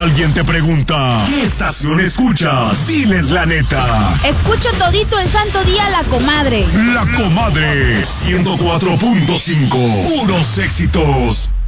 Alguien te pregunta, ¿qué estación escuchas? Diles la neta. Escucho todito el santo día La Comadre. La Comadre, 104.5, puros éxitos.